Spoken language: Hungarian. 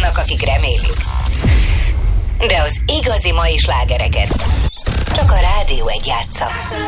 Vannak, akik remélik. De az igazi mai slágereket csak a Rádió 1 játsza.